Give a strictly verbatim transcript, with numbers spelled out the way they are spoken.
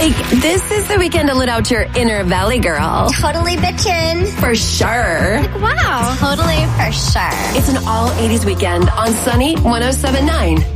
Like, this is the weekend to let out your inner Valley girl. Totally bitchin'. For sure. Like, wow. Totally for sure. It's an all eighties weekend on Sunny one oh seven point nine.